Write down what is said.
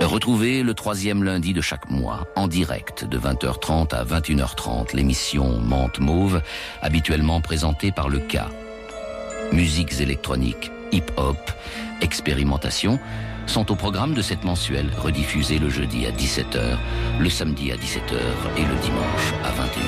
Retrouvez le 3e lundi de chaque mois, en direct, de 20h30 à 21h30, l'émission Menthe Mauve, habituellement présentée par le K. Musiques électroniques, hip-hop, expérimentation sont au programme de cette mensuelle, rediffusée le jeudi à 17h, le samedi à 17h et le dimanche à 21h.